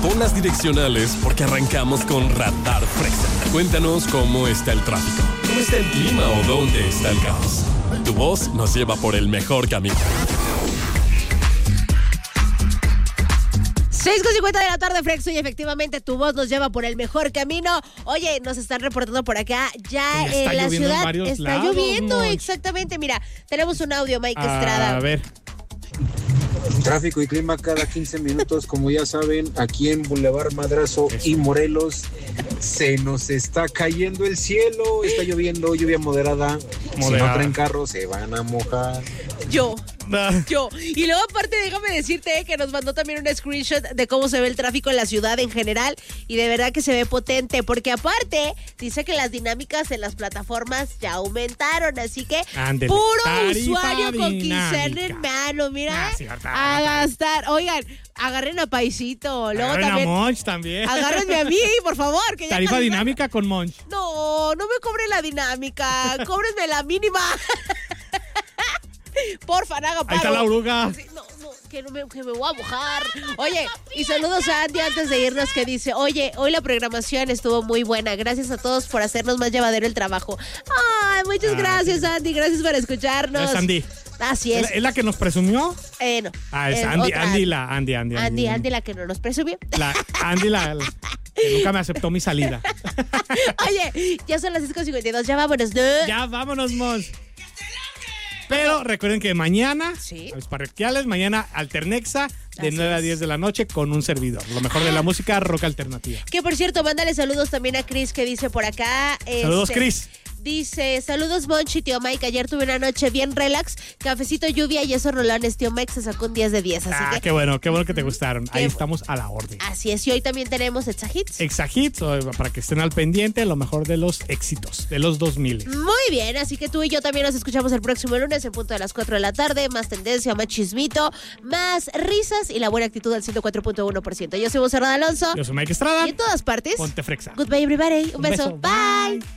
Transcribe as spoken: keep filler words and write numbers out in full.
Pon las direccionales porque arrancamos con Radar Fresa. Cuéntanos cómo está el tráfico, cómo está el clima o dónde está el caos. Tu voz nos lleva por el mejor camino. seis con cincuenta de la tarde, Frexo, y efectivamente tu voz nos lleva por el mejor camino. Oye, nos están reportando por acá, ya Está en la lloviendo en ciudad varios está lados, lloviendo, Monch. exactamente. Mira, tenemos un audio, Mike Estrada. A ver. Tráfico y clima cada quince minutos, como ya saben, aquí en Boulevard Madrazo Eso. y Morelos se nos está cayendo el cielo, está lloviendo, lluvia moderada. Si Moderada. no traen carro, se van a mojar. Yo, Ah, yo. Y luego aparte déjame decirte eh, que nos mandó también un screenshot de cómo se ve el tráfico en la ciudad en general y de verdad que se ve potente porque aparte dice que las dinámicas en las plataformas ya aumentaron, así que Ándele. puro Tarifa usuario con quincena dinámica. en mano, mira, Ah, eh, sí, ahorita, a ahorita. gastar. Oigan, agarren a Paisito, luego agarren a también Monch también. agárrenme a mí, por favor. Que ya Tarifa casi- dinámica con Monch. No, no me cobren la dinámica, cóbrenme la mínima. Porfa, no haga paro. Ahí está la oruga. Sí, no, no, que, no me, que me voy a mojar. Oye, y saludos a Andy antes de irnos que dice, oye, hoy la programación estuvo muy buena. Gracias a todos por hacernos más llevadero el trabajo. Ay, muchas Ah, gracias, sí. Andy. Gracias por escucharnos. Es Andy. Así ¿Es es. la, es la que nos presumió? Eh, no. Ah, es Es Andy, otra Andy, la Andy, Andy, Andy, Andy, la que no nos presumió. La, Andy, la, la que nunca me aceptó mi salida. Oye, ya son las seis con cincuenta y dos, ya vámonos, ¿no? Ya, vámonos, Monch. Pero recuerden que mañana, Sí. a los parroquiales, mañana Alternexa, de Así nueve a es. diez de la noche con un servidor. Lo mejor de la música rock alternativa. Que por cierto, mándale saludos también a Chris que dice por acá. Saludos, este, Chris. Dice, saludos Monchi, tío Mike. Ayer tuve una noche bien relax, cafecito, lluvia y esos rolones. Tío Mike se sacó un diez de diez. Así Ah, que, qué bueno, qué bueno que te gustaron. Ahí Qué- estamos a la orden. así es. Y hoy también tenemos Exa Hits. Exa Hits, o, para que estén al pendiente, lo mejor de los éxitos, de los dos mil. Muy bien, así que tú y yo también nos escuchamos el próximo lunes en punto de las cuatro de la tarde. Más tendencia, más chismito, más risas y la buena actitud al ciento cuatro punto uno por ciento. Yo soy Monserrat Alonso. Yo soy Mike Estrada. Y en todas partes. Ponte frexa. Goodbye, everybody. Un, Un beso. beso. Bye. Bye.